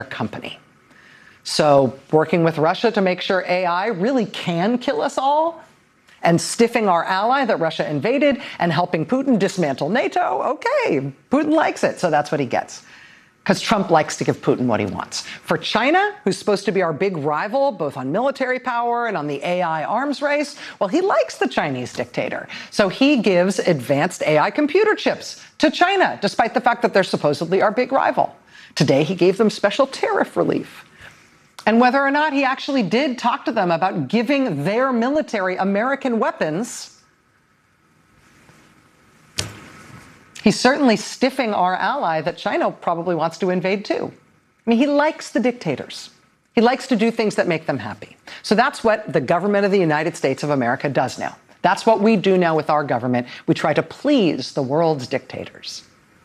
company. So working with Russia to make sure AI really can kill us all, and stiffing our ally that Russia invaded, and helping Putin dismantle NATO, okay, Putin likes it, so that's what he gets. Because Trump likes to give Putin what he wants. For China, who's supposed to be our big rival, both on military power and on the AI arms race, well, he likes the Chinese dictator. So he gives advanced AI computer chips to China, despite the fact that they're supposedly our big rival. Today, he gave them special tariff relief. And whether or not he actually did talk to them about giving their military American weapons, he's certainly stiffing our ally that China probably wants to invade too. I mean, he likes the dictators. He likes to do things that make them happy. So that's what the government of the United States of America does now. That's what we do now with our government. We try to please the world's dictators.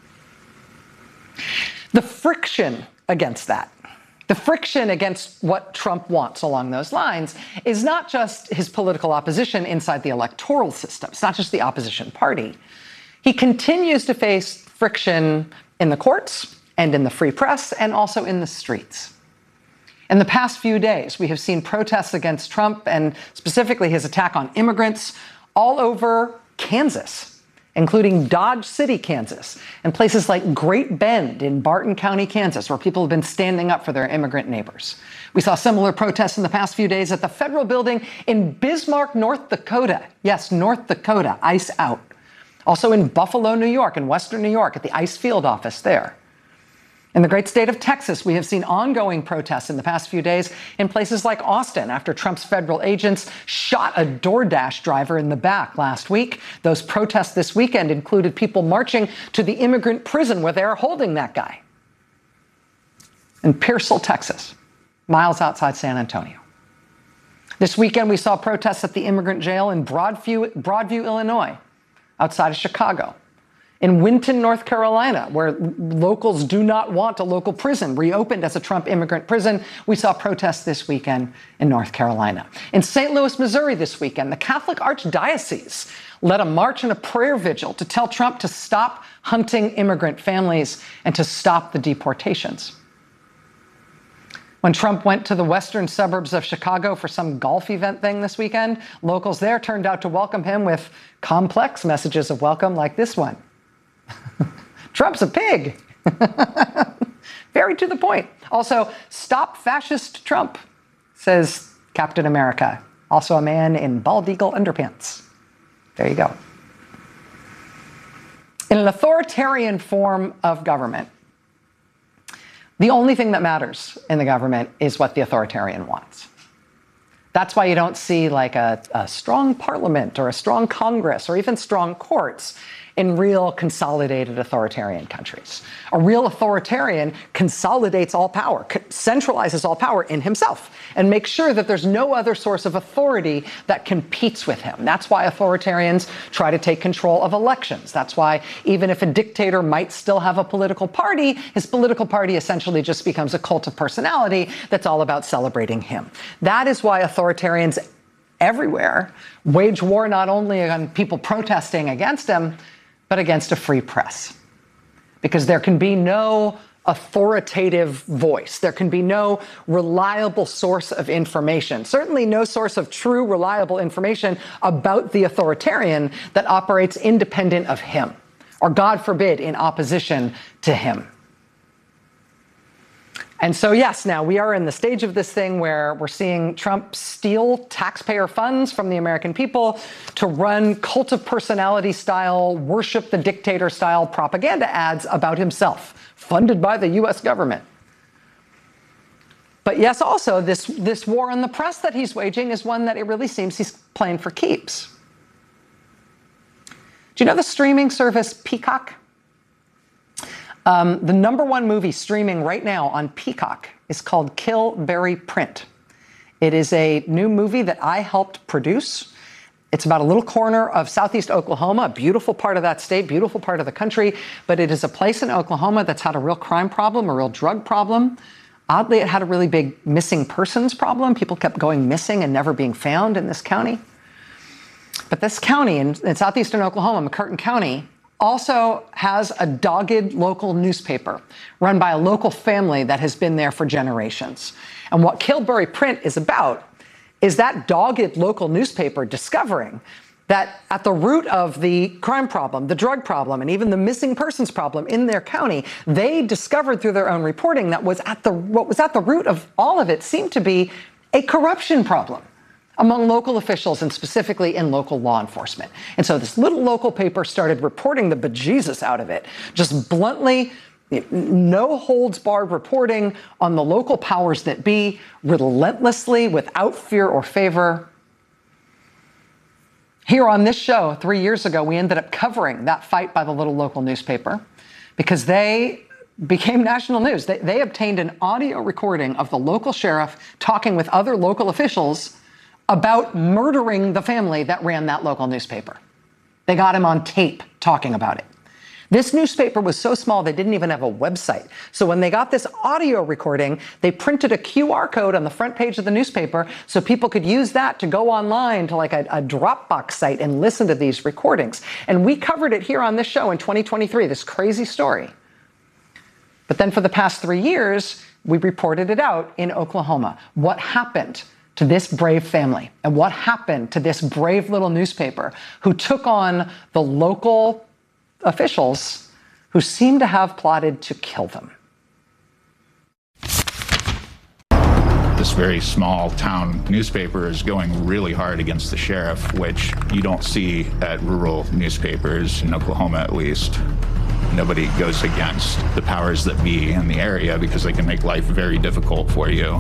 The friction against that, the friction against what Trump wants along those lines, is not just his political opposition inside the electoral system. It's not just the opposition party. He continues to face friction in the courts and in the free press and also in the streets. In the past few days, we have seen protests against Trump and specifically his attack on immigrants all over Kansas, including Dodge City, Kansas, and places like Great Bend in Barton County, Kansas, where people have been standing up for their immigrant neighbors. We saw similar protests in the past few days at the federal building in Bismarck, North Dakota. Yes, North Dakota, ICE out. Also in Buffalo, New York, and Western New York at the ICE field office there. In the great state of Texas, we have seen ongoing protests in the past few days in places like Austin after Trump's federal agents shot a DoorDash driver in the back last week. Those protests this weekend included people marching to the immigrant prison where they are holding that guy. In Pearsall, Texas, miles outside San Antonio. This weekend, we saw protests at the immigrant jail in Broadview, Illinois, outside of Chicago. In Winton, North Carolina, where locals do not want a local prison reopened as a Trump immigrant prison, we saw protests this weekend in North Carolina. In St. Louis, Missouri this weekend, the Catholic Archdiocese led a march and a prayer vigil to tell Trump to stop hunting immigrant families and to stop the deportations. When Trump went to the western suburbs of Chicago for some golf event thing this weekend, locals there turned out to welcome him with complex messages of welcome like this one. Trump's a pig. Very to the point. Also, stop fascist Trump, says Captain America, also a man in bald eagle underpants. There you go. In an authoritarian form of government, the only thing that matters in the government is what the authoritarian wants. That's why you don't see like a strong parliament or a strong Congress or even strong courts in real consolidated authoritarian countries. A real authoritarian consolidates all power, centralizes all power in himself, and makes sure that there's no other source of authority that competes with him. That's why authoritarians try to take control of elections. That's why even if a dictator might still have a political party, his political party essentially just becomes a cult of personality that's all about celebrating him. That is why authoritarians everywhere wage war not only on people protesting against him, but against a free press. Because there can be no authoritative voice. There can be no reliable source of information. Certainly no source of true, reliable information about the authoritarian that operates independent of him, or God forbid, in opposition to him. And so, yes, now we are in the stage of this thing where we're seeing Trump steal taxpayer funds from the American people to run cult of personality style, worship the dictator style propaganda ads about himself, funded by the U.S. government. But yes, also this war on the press that he's waging is one that it really seems he's playing for keeps. Do you know the streaming service Peacock? The #1 movie streaming right now on Peacock is called Kill, Bury, Print. It is a new movie that I helped produce. It's about a little corner of southeast Oklahoma, a beautiful part of that state, beautiful part of the country, but it is a place in Oklahoma that's had a real crime problem, a real drug problem. Oddly, it had a really big missing persons problem. People kept going missing and never being found in this county. But this county in southeastern Oklahoma, McCurtain County, also has a dogged local newspaper run by a local family that has been there for generations. And what Killbury Print is about is that dogged local newspaper discovering that at the root of the crime problem, the drug problem, and even the missing persons problem in their county, they discovered through their own reporting that what was at the root of all of it seemed to be a corruption problem among local officials and specifically in local law enforcement. And so this little local paper started reporting the bejesus out of it, just bluntly, no holds barred reporting on the local powers that be, relentlessly, without fear or favor. Here on this show, 3 years ago, we ended up covering that fight by the little local newspaper because they became national news. They obtained an audio recording of the local sheriff talking with other local officials about murdering the family that ran that local newspaper. They got him on tape talking about it. This newspaper was so small they didn't even have a website. So when they got this audio recording, they printed a QR code on the front page of the newspaper so people could use that to go online to like a Dropbox site and listen to these recordings. And we covered it here on this show in 2023, this crazy story. But then for the past 3 years, we reported it out in Oklahoma. What happened to this brave family? And what happened to this brave little newspaper who took on the local officials who seem to have plotted to kill them? This very small town newspaper is going really hard against the sheriff, which you don't see at rural newspapers, in Oklahoma at least. Nobody goes against the powers that be in the area because they can make life very difficult for you.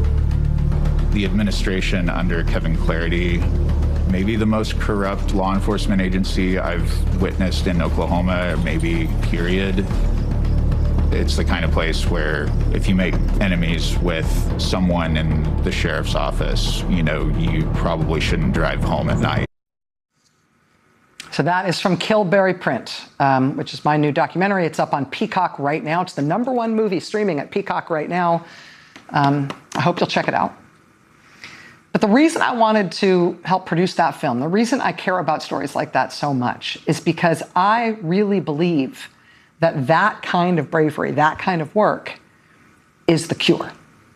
The administration under Kevin Clarity, maybe the most corrupt law enforcement agency I've witnessed in Oklahoma, maybe period. It's the kind of place where if you make enemies with someone in the sheriff's office, you probably shouldn't drive home at night. So that is from Killbury Print, which is my new documentary. It's up on Peacock right now. It's the #1 movie streaming at Peacock right now. I hope you'll check it out. But the reason I wanted to help produce that film, the reason I care about stories like that so much, is because I really believe that that kind of bravery, that kind of work, is the cure.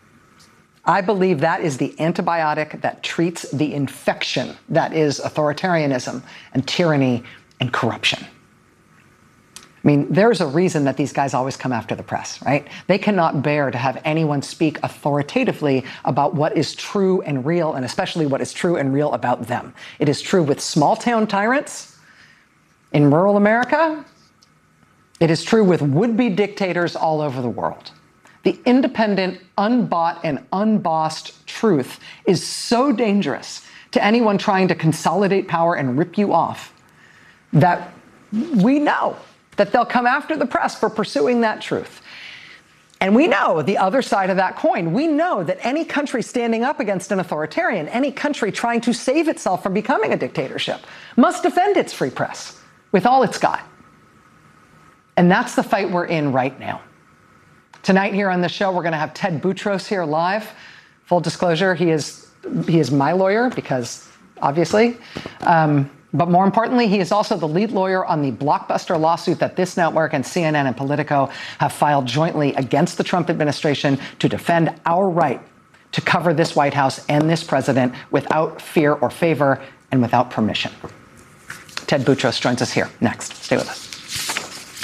I believe that is the antibiotic that treats the infection that is authoritarianism and tyranny and corruption. I mean, there's a reason that these guys always come after the press, right? They cannot bear to have anyone speak authoritatively about what is true and real, and especially what is true and real about them. It is true with small-town tyrants in rural America. It is true with would-be dictators all over the world. The independent, unbought, and unbossed truth is so dangerous to anyone trying to consolidate power and rip you off that we know that they'll come after the press for pursuing that truth. And we know the other side of that coin. We know that any country standing up against an authoritarian, any country trying to save itself from becoming a dictatorship, must defend its free press with all it's got. And that's the fight we're in right now. Tonight here on the show, we're going to have Ted Boutros here live. Full disclosure, he is my lawyer because, obviously. But more importantly, he is also the lead lawyer on the blockbuster lawsuit that this network and CNN and Politico have filed jointly against the Trump administration to defend our right to cover this White House and this president without fear or favor and without permission. Ted Boutros joins us here next. Stay with us.